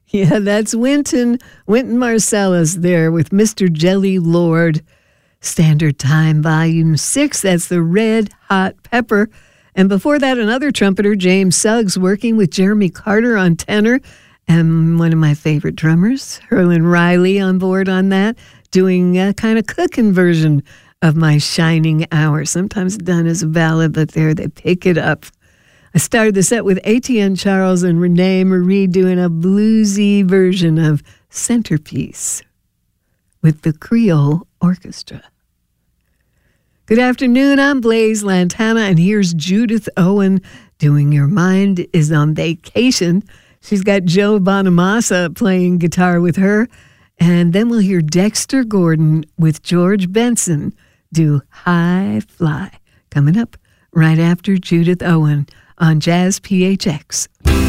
Yeah, that's Wynton Marsalis there with Mr. Jelly Lord. Standard Time, Volume 6. That's the Red Hot Pepper. And before that, another trumpeter, James Suggs, working with Jeremy Carter on tenor. And one of my favorite drummers, Herlin Riley, on board on that, doing a kind of cooking version of My Shining Hour. Sometimes done as a ballad, but there they pick it up. I started the set with Etienne Charles and Renee Marie doing a bluesy version of Centerpiece with the Creole Orchestra. Good afternoon, I'm Blaise Lantana, and here's Judith Owen doing Your Mind is on Vacation. She's got Joe Bonamassa playing guitar with her, and then we'll hear Dexter Gordon with George Benson do High Fly, coming up right after Judith Owen on Jazz PHX.